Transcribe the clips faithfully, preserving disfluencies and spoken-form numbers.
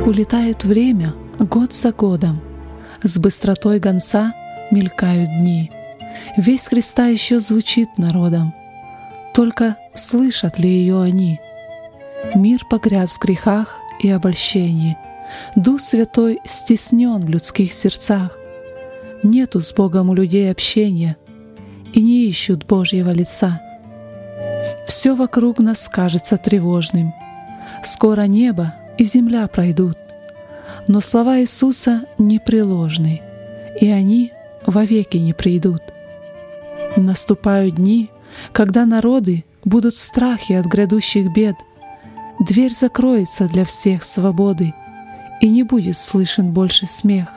Улетает время год за годом, с быстротой гонца мелькают дни. Весть Христа еще звучит народом, только слышат ли ее они? Мир погряз в грехах и обольщении, Дух Святой стеснен в людских сердцах. Нету с Богом у людей общения, и не ищут Божьего лица. Все вокруг нас кажется тревожным. Скоро небо и земля пройдут, но слова Иисуса непреложны, и они вовеки не придут. Наступают дни, когда народы будут в страхе от грядущих бед. Дверь закроется для всех свободы, и не будет слышен больше смех.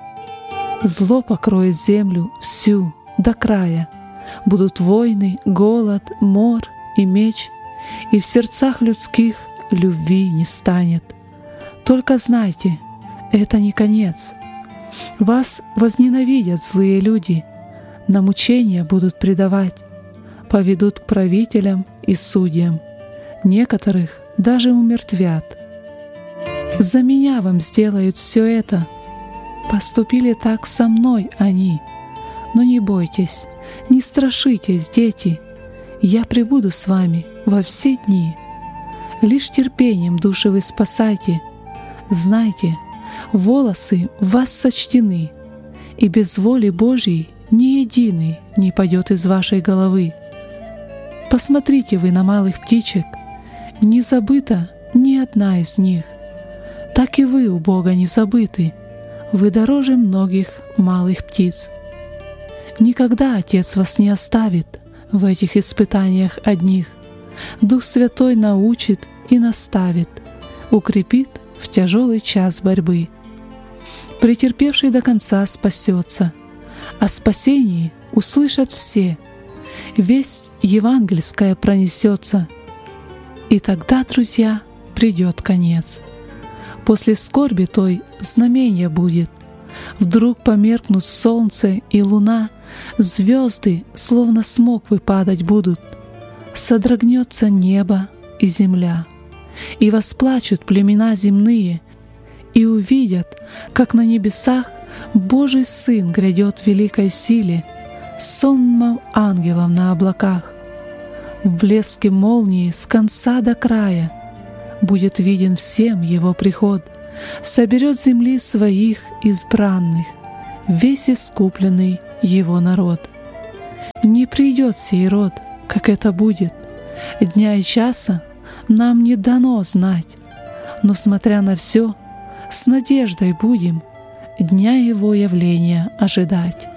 Зло покроет землю всю до края, будут войны, голод, мор и меч, и в сердцах людских любви не станет. Только знайте, это не конец. Вас возненавидят злые люди, на мучения будут предавать, поведут к правителям и судьям, некоторых даже умертвят. За меня вам сделают все это. Поступили так со мной они. Но не бойтесь, не страшитесь, дети, я пребуду с вами во все дни. Лишь терпением души вы спасайте. Знайте, волосы в вас сочтены, и без воли Божьей ни единый не падет из вашей головы. Посмотрите вы на малых птичек, не забыта ни одна из них. Так и вы у Бога не забыты, вы дороже многих малых птиц. Никогда Отец вас не оставит в этих испытаниях одних. Дух Святой научит и наставит, укрепит в тяжелый час борьбы. Претерпевший до конца спасется, о спасении услышат все, весть евангельская пронесется, и тогда, друзья, придет конец. После скорби той знамение будет, вдруг померкнут солнце и луна, звезды, словно смоквы, падать будут, содрогнется небо и земля, и восплачут племена земные, и увидят, как на небесах Божий Сын грядет в великой силе, с сонмом ангелов на облаках. В блеске молнии с конца до края будет виден всем Его приход, соберет с земли своих избранных, весь искупленный Его народ. Не придет сей род, как это будет, дня и часа нам не дано знать, но, смотря на все, с надеждой будем дня Его явления ожидать.